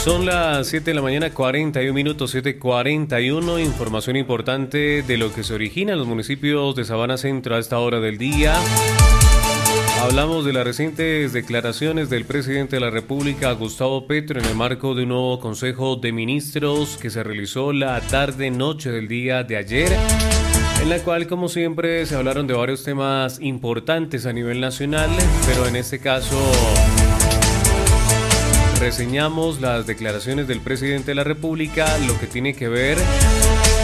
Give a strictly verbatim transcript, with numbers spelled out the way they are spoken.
Son las siete de la mañana, cuarenta y un minutos, siete cuarenta y uno. Información importante de lo que se origina en los municipios de Sabana Centro a esta hora del día. Hablamos de las recientes declaraciones del presidente de la República, Gustavo Petro, en el marco de un nuevo Consejo de Ministros que se realizó la tarde-noche del día de ayer, en la cual, como siempre, se hablaron de varios temas importantes a nivel nacional, pero en este caso reseñamos las declaraciones del presidente de la República, lo que tiene que ver